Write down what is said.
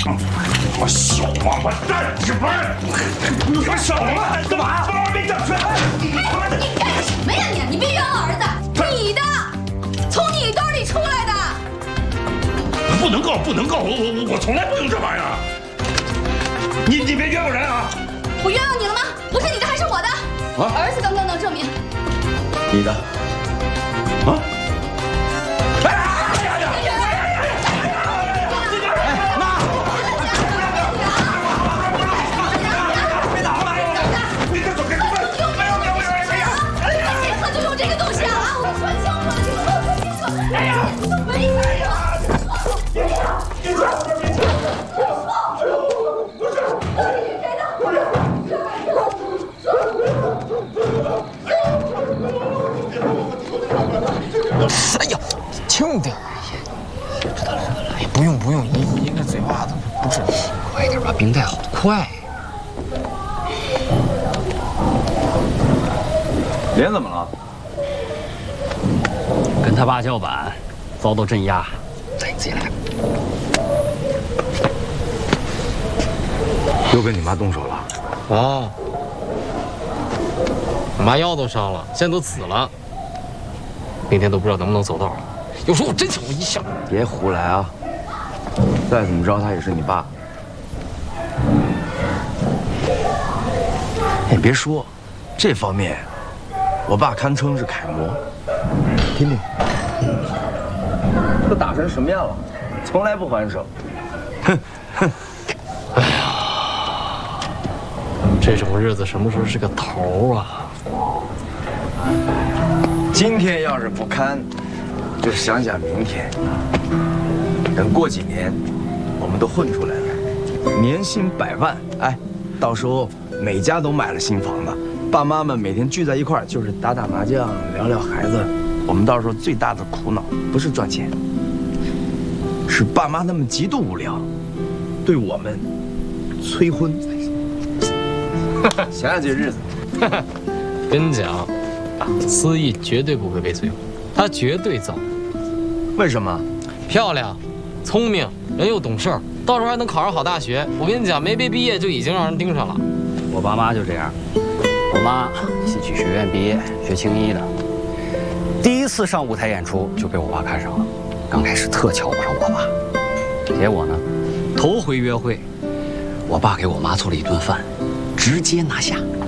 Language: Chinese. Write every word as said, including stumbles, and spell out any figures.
我小王八蛋，你玩？你干什么？干嘛？把我没整出来！ 哎，你干什么呀你？你别冤枉儿子！你的，从你兜里出来的。 不能告，不能告！我我我我从来不用这玩意儿。你你别冤枉人啊！ 我冤枉你了吗？不是你的还是我的？啊！儿子刚刚能证明。 你的。 啊！ 哎呀，轻点！知道了，知道了。哎，不用不用，一一个嘴巴子不是。快点把冰带好，快！ 脸怎么了？ 跟他爸叫板，遭到镇压。再你自己来。 又跟你妈动手了？ 哦，我妈腰都伤了，现在都紫了。 明天都不知道能不能走道。有时候我真想我一下。 别胡来啊！再怎么着，他也是你爸。哎，别说，这方面，我爸堪称是楷模。听听，都打成什么样了，从来不还手。哼哼。 哎呀，这种日子什么时候是个头啊？ 今天要是不堪，就想想明天。等过几年，我们都混出来了，年薪百万，哎，到时候每家都买了新房子，爸妈们每天聚在一块儿就是打打麻将、聊聊孩子。我们到时候最大的苦恼不是赚钱，是爸妈他们极度无聊，对我们催婚。想想这日子， 跟你讲。 思义绝对不会被催婚，她绝对早。 为什么？ 漂亮、聪明，人又懂事儿，到时候还能考上好大学。我跟你讲，没被毕业就已经让人盯上了。 我爸妈就这样。我妈戏曲学院毕业，学青衣的，第一次上舞台演出就被我爸看上了。刚开始特瞧不上我爸，结果呢，头回约会，我爸给我妈做了一顿饭，直接拿下。